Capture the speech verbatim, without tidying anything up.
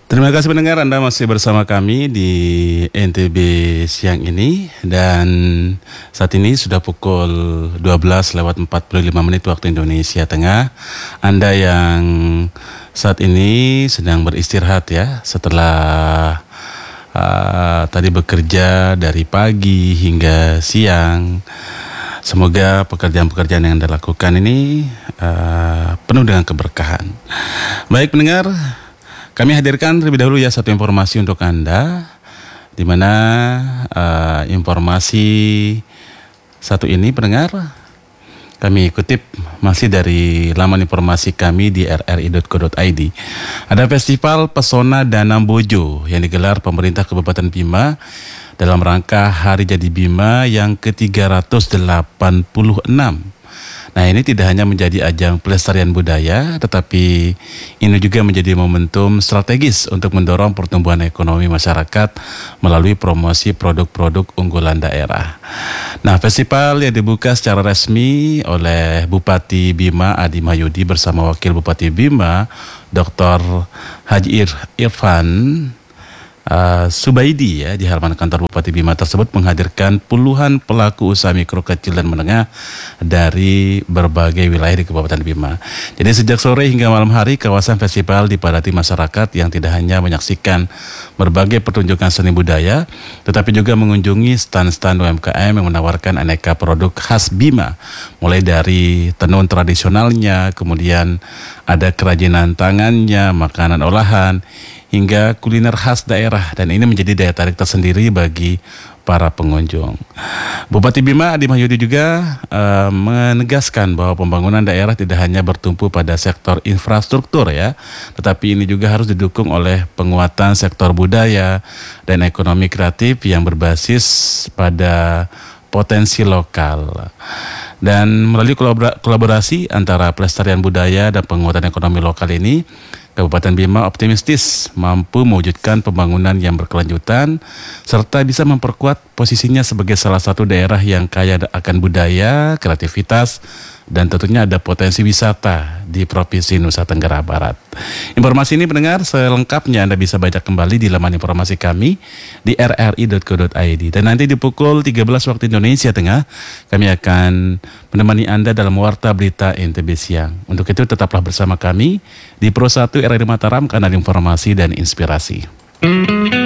Terima kasih pendengar, Anda masih bersama kami di N T B siang ini. Dan saat ini sudah pukul dua belas lewat empat puluh lima menit waktu Indonesia Tengah. Anda yang saat ini sedang beristirahat ya, setelah uh, tadi bekerja dari pagi hingga siang. Semoga pekerjaan-pekerjaan yang Anda lakukan ini uh, penuh dengan keberkahan. Baik pendengar, kami hadirkan terlebih dahulu ya satu informasi untuk Anda, di mana uh, informasi satu ini pendengar kami kutip masih dari laman informasi kami di r r i dot co dot i d. Ada Festival Pesona Danam Bojo yang digelar pemerintah Kabupaten Bima dalam rangka Hari Jadi Bima yang ke tiga ratus delapan puluh enam. Nah, ini tidak hanya menjadi ajang pelestarian budaya, tetapi ini juga menjadi momentum strategis untuk mendorong pertumbuhan ekonomi masyarakat melalui promosi produk-produk unggulan daerah. Nah, festival yang dibuka secara resmi oleh Bupati Bima Adi Mahyudi bersama Wakil Bupati Bima Doktor Haji Irfan Uh, Subaidi ya di halaman kantor Bupati Bima tersebut menghadirkan puluhan pelaku usaha mikro kecil dan menengah dari berbagai wilayah di Kabupaten Bima. Jadi sejak sore hingga malam hari kawasan festival dipadati masyarakat yang tidak hanya menyaksikan berbagai pertunjukan seni budaya, tetapi juga mengunjungi stand-stand U M K M yang menawarkan aneka produk khas Bima, mulai dari tenun tradisionalnya, kemudian ada kerajinan tangannya, makanan olahan, hingga kuliner khas daerah, dan ini menjadi daya tarik tersendiri bagi para pengunjung. Bupati Bima Adi Mahyudi juga uh, menegaskan bahwa pembangunan daerah tidak hanya bertumpu pada sektor infrastruktur ya, tetapi ini juga harus didukung oleh penguatan sektor budaya dan ekonomi kreatif yang berbasis pada potensi lokal. Dan melalui kolaborasi antara pelestarian budaya dan penguatan ekonomi lokal ini, Kabupaten Bima optimistis mampu mewujudkan pembangunan yang berkelanjutan serta bisa memperkuat posisinya sebagai salah satu daerah yang kaya akan budaya, kreativitas, dan tentunya ada potensi wisata di Provinsi Nusa Tenggara Barat. Informasi ini pendengar selengkapnya Anda bisa baca kembali di laman informasi kami di r r i dot co dot i d. Dan nanti di pukul tiga belas waktu Indonesia Tengah kami akan menemani Anda dalam Warta Berita N T B Siang. Untuk itu tetaplah bersama kami di Pro satu R R I Mataram, kanal informasi dan inspirasi.